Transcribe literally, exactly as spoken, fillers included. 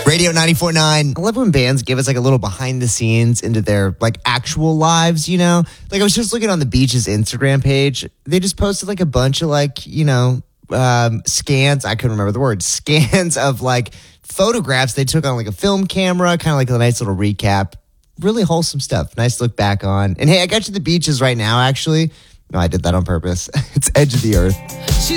Radio ninety-four point nine. I love when bands give us like a little behind the scenes into their like actual lives, you know? Like I was just looking on the Beach's Instagram page. They just posted like a bunch of like, you know, um, scans. I couldn't remember the word. Scans of like photographs they took on like a film camera, kind of like a nice little recap. Really wholesome stuff. Nice to look back on. And hey, I got you the Beaches right now, actually. No, I did that on purpose. It's Edge of the Earth. She's